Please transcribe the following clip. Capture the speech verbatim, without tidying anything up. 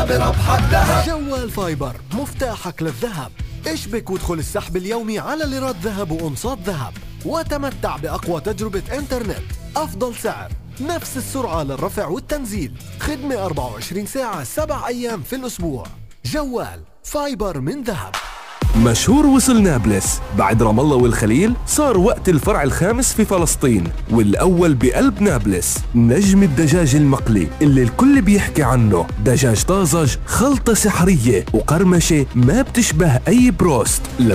بربحك ذهب. جوال فايبر، مفتاحك للذهب. اشبك وادخل السحب اليومي على ليرات ذهب وأنصات ذهب، وتمتع بأقوى تجربة انترنت، أفضل سعر، نفس السرعة للرفع والتنزيل، خدمة أربعة وعشرين ساعة سبع أيام في الأسبوع. جوال فايبر من ذهب. مشهور وصل نابلس، بعد رام الله والخليل صار وقت الفرع الخامس في فلسطين والأول بقلب نابلس. نجم الدجاج المقلي اللي الكل بيحكي عنه، دجاج طازج، خلطة سحرية وقرمشة ما بتشبه أي بروست.